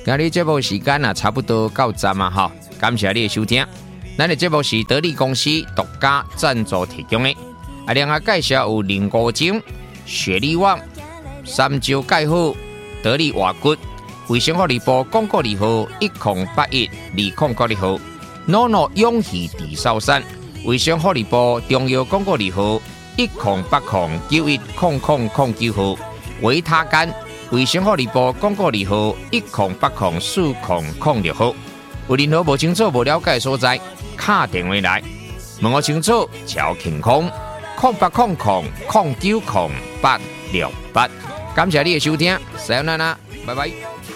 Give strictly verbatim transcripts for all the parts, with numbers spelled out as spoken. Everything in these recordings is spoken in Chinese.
今日节目时间啊，差不多到站啊，哈，感谢你的收听。咱的节目是得力公司独家赞助提供的，啊，另外介绍有林国精、雪力旺、三椒钙好、得力活骨、卫生福利部广告二号一零八一二零九二号 ，Nono 永续地sau山，卫生福利部中药广告二号一零八零九一零零零九号，维他干。卫生福利部广告二号一零八零四零零六号，有任何无清楚、无了解的所在，打电话来问我清楚，超健康零八零零零九零八六八。感谢你的收听，さよなら，拜拜。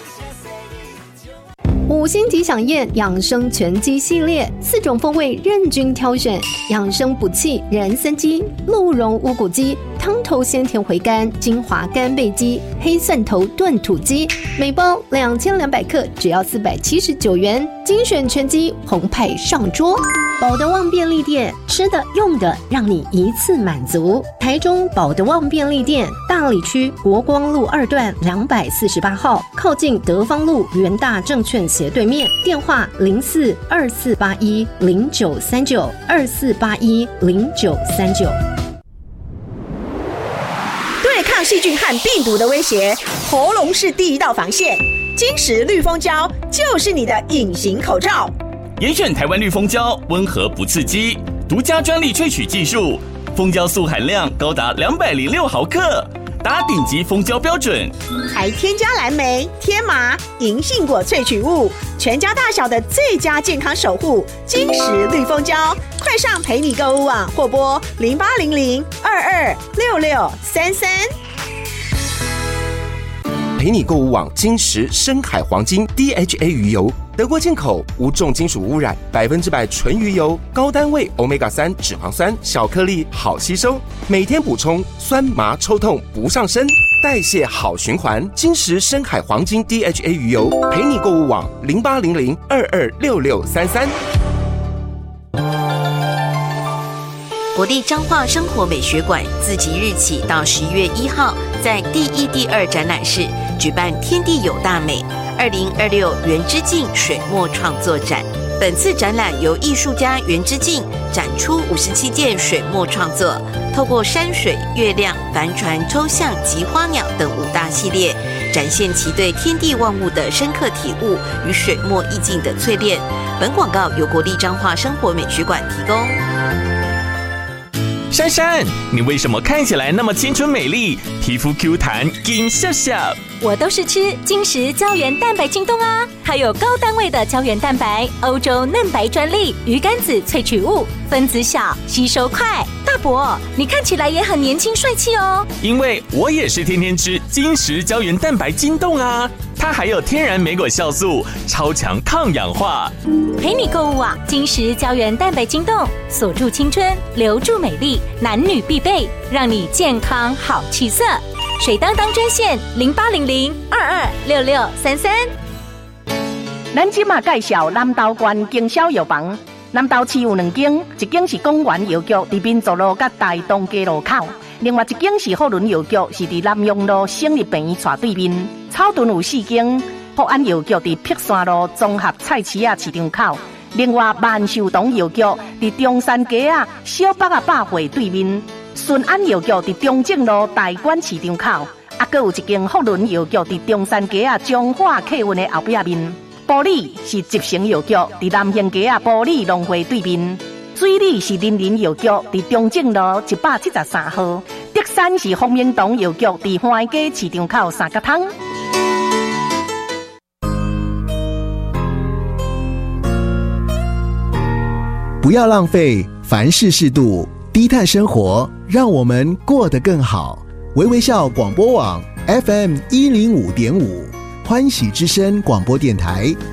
五星级饗宴养生全鸡系列，四种风味任君挑选，养生补气人参鸡、鹿茸乌骨鸡、汤头鲜甜回甘精华干贝鸡、黑蒜头炖土鸡，每包两千两百克，只要四百七十九元，精选全鸡澎湃上桌。保德旺便利店，吃的用的让你一次满足。台中保德旺便利店，大里区国光路二段两百四十八号，靠近德芳路元大证券斜对面，电话零四二四八一零九三九二四八一零九三九。 对抗细菌和病毒的威胁，喉咙是第一道防线。金石绿蜂胶就是你的隐形口罩。 严选台湾绿蜂胶，温和不刺激，独家专利萃取技术，蜂胶素含量高达两百零六毫克，达顶级蜂胶标准， 还添加蓝莓、天麻、银杏果萃取物，全家大小的最佳健康守护。金石绿蜂胶，快上陪你购物网或拨零八零零二二六六三三。 陪你购物网金石深海黄金 D H A 鱼油，德国进口，无重金属污染，百分之百纯鱼油，高单位 欧米伽三 脂肪酸，小颗粒好吸收，每天补充，酸麻抽痛不上身，代谢好循环。金石深海黄金 D H A 鱼油，陪你购物网零八零零二二六六三三。 国立彰化生活美学馆自即日起到十一月一号，在第一、第二展览室举办“天地有大美”二零二六原之境水墨创作展。本次展览由艺术家原之境展出五十七件水墨创作，透过山水、月亮、帆船、抽象及花鸟等五大系列，展现其对天地万物的深刻体悟与水墨意境的淬炼。本广告由国立彰化生活美学馆提供。 珊珊，你为什么看起来那么清纯美丽，皮肤 Q 弹，金笑笑？ 我都是吃金石胶原蛋白晶冻啊，它有高单位的胶原蛋白，欧洲嫩白专利，鱼肝子萃取物，分子小，吸收快。大伯，你看起来也很年轻帅气哦。 因为我也是天天吃金石胶原蛋白晶冻啊，它还有天然莓果酵素，超强抗氧化。 陪你购物网，金石胶原蛋白晶冻，锁住青春，留住美丽，男女必备，让你健康好气色。水当当专线零八零零二二六六三三。 咱即马介绍南投县经销药房。南投市有两间，一间是公园药局，伫民族路甲大东街路口；另外一间是福伦药局，是伫南阳路省立病院斜对面。草屯有四间，福安药局伫碧山路综合菜市仔市场口。另外万寿堂药局伫中山街啊小北啊百货对面。顺安药局伫中正路大馆市场口，啊，阁有一间福伦药局伫中山街啊彰化客运的后壁面。埔里是集成药局伫南兴街啊埔里农会对面。水里是林林药局伫中正路一百七十三号。德山是丰明堂药局伫花街市场口三角汤。 不要浪费，凡事适度。低碳生活，让我们过得更好。微微笑广播网 F M 一零五点五，欢喜之声广播电台